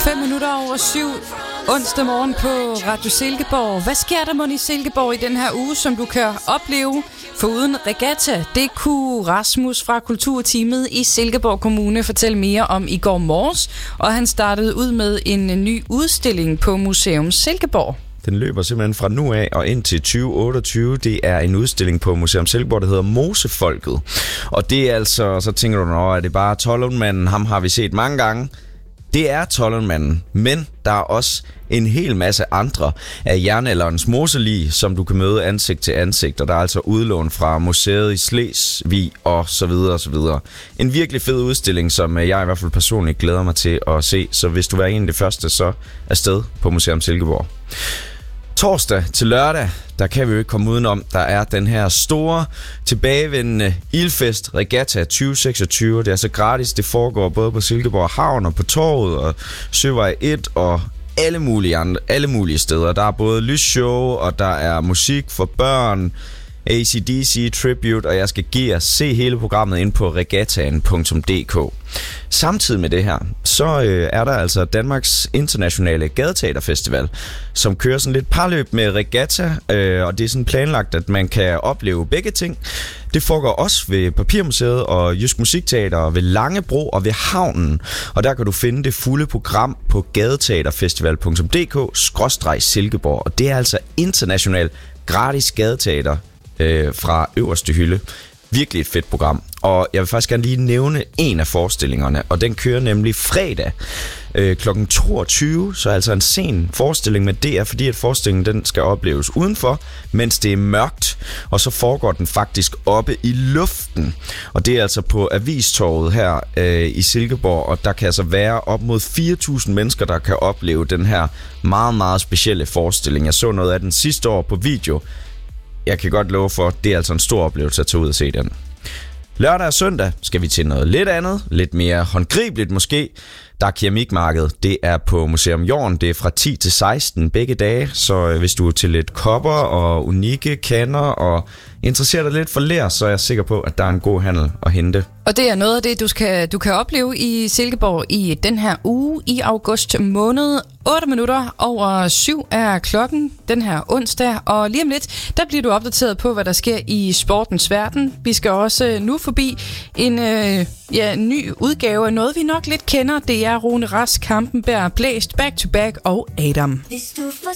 7:05 onsdag morgen på Radio Silkeborg. Hvad sker der mon i Silkeborg i den her uge, som du kan opleve foruden regatta? Det kunne Rasmus fra Kulturteamet i Silkeborg Kommune fortælle mere om i går morges, og han startede ud med en ny udstilling på Museum Silkeborg. Den løber simpelthen fra nu af og ind til 2028. Det er en udstilling på Museum Silkeborg, der hedder Mosefolket. Og det er altså, så tænker du, er det bare Tollundmanden? Ham har vi set mange gange. Det er Tollundmanden, men der er også en hel masse andre af jernalderens moselig, som du kan møde ansigt til ansigt, og der er altså udlån fra museet i Slesvig og så videre og så videre. En virkelig fed udstilling, som jeg i hvert fald personligt glæder mig til at se, så hvis du er en af de første, så afsted på Museum Silkeborg. Torsdag til lørdag, der kan vi jo ikke komme udenom, der er den her store, tilbagevendende Ildfest Regatta 2026. Det er altså gratis, det foregår både på Silkeborg Havn og på Torvet og Søvej 1 og alle mulige steder. Der er både lysshow, og der er musik for børn, AC/DC Tribute, og jeg skal give jer se hele programmet ind på regattaen.dk. Samtidig med det her, så er der altså Danmarks Internationale Gadeteaterfestival, som kører sådan lidt parløb med regatta, og det er sådan planlagt, at man kan opleve begge ting. Det foregår også ved Papirmuseet og Jysk Musikteater, ved Langebro og ved Havnen, og der kan du finde det fulde program på gadeteaterfestival.dk/Silkeborg, og det er altså international gratis gadeteater fra øverste hylde. Virkelig et fedt program. Og jeg vil faktisk gerne lige nævne en af forestillingerne, og den kører nemlig fredag kl. 22, så altså en sen forestilling, men det er fordi, at forestillingen den skal opleves udenfor, mens det er mørkt, og så foregår den faktisk oppe i luften. Og det er altså på Avistorvet her i Silkeborg, og der kan altså være op mod 4.000 mennesker, der kan opleve den her meget, meget specielle forestilling. Jeg så noget af den sidste år på video. Jeg kan godt love for, det er altså en stor oplevelse at tage ud og se den. Lørdag og søndag skal vi til noget lidt andet, lidt mere håndgribeligt måske. Der er keramikmarked, det er på Museum Jorden, det er fra 10 til 16 begge dage. Så hvis du er til lidt kopper og unikke kander og interesserer dig lidt for ler, så er jeg sikker på, at der er en god handel at hente. Og det er noget af det, du kan opleve i Silkeborg i den her uge i august måned. 7:08 er klokken den her onsdag, og lige om lidt, der bliver du opdateret på, hvad der sker i sportens verden. Vi skal også nu forbi en ny udgave af noget, vi nok lidt kender. Det er Rune Rask, Kampenberg, Blæst, Back to Back og Adam.